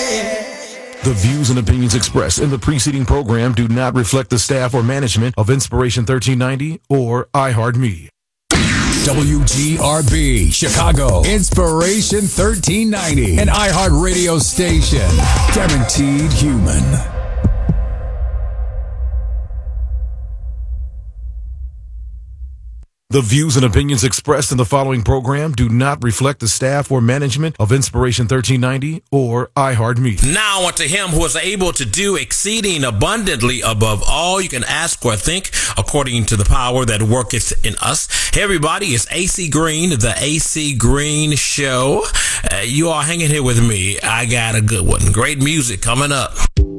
The views and opinions expressed in the preceding program do not reflect the staff or management of Inspiration 1390 or iHeartMedia. WGRB, Chicago, Inspiration 1390, an iHeart radio station. Guaranteed human. The views and opinions expressed in the following program do not reflect the staff or management of Inspiration 1390 or iHeartMedia. Now unto him who is able to do exceeding abundantly above all you can ask or think, according to the power that worketh in us. Hey everybody, it's AC Green, the AC Green Show. You are hanging here with me. I got a good one. Great music coming up.